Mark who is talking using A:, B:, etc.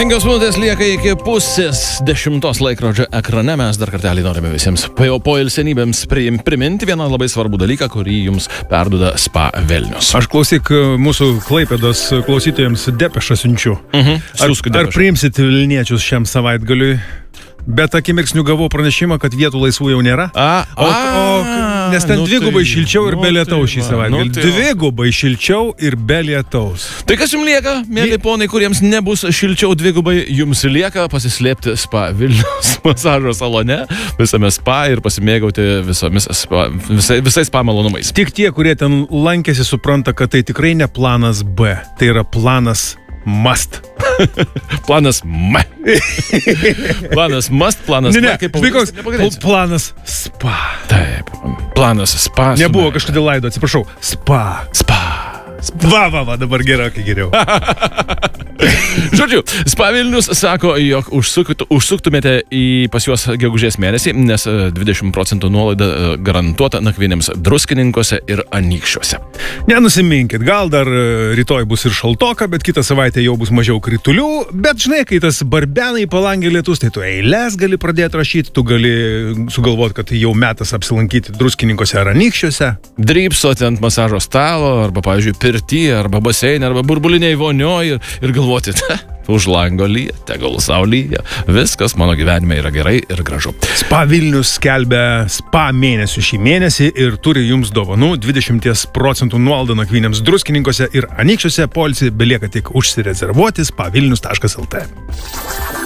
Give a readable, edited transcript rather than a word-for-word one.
A: 5 minutės lieka iki pusės 10 laikrodžio ekrane. Mes dar kartelį norime visiems poilsienybėms priminti vieną labai svarbų dalyką, kurį jums perduoda Spa Vilnius.
B: Aš klausyk mūsų Klaipėdos klausytojams depešą siunčiu. Ar priimsit Vilniečius šiam savaitgaliui? Bet akimirksniu gavau pranešimą, kad vietų laisvų jau nėra. Nes ten dvigubai šilčiau ir be lietaus šį savaitgalį. Dvigubai šilčiau ir be lietaus.
A: Tai kas jums lieka, mėly ponai, kuriems nebus šilčiau dvigubai, jums lieka pasislėpti Spa Vilnius masažo salone, visame spa ir pasimėgauti visais spa malonumais.
B: Tik tie, kurie ten lankėsi, supranta, kad tai tikrai ne planas B. Tai yra planas must.
A: Planas M. Planas must, planas M.
B: Planas spa.
A: Taip, planas spa.
B: Nebuvo kažkodėl laido, atsiprašau. Spa. Va, dabar gerokai geriau.
A: Žodžiu, Spa Vilnius sako, jog užsuktumėte pas juos gegužės mėnesį, nes 20% nuolaida garantuota nakvynėms Druskininkuose ir Anykščiuose.
B: Nenusiminkit, gal dar rytoj bus ir šaltoka, bet kitą savaitę jau bus mažiau kritulių, bet žinai, kai tas barbenai palangė lietus, tai tu eiles gali pradėti rašyti, tu gali sugalvoti, kad jau metas apsilankyti Druskininkuose ar Anykščiuose.
A: Drybsoti ant masažo stalo, arba, pavyzdžiui, pirty, arba baseinė, arba burbuliniai vonioj ir galvoti, už lango lyja, tegul sau lyja. Viskas mano gyvenime yra gerai ir gražu.
B: Spa Vilnius skelbia spa mėnesių šį mėnesį ir turi jums dovanų 20% nuolaidą nakvynėms Druskininkuose ir Anykščiuose. Poilsį belieka tik užsirezervuoti spavilnius.lt.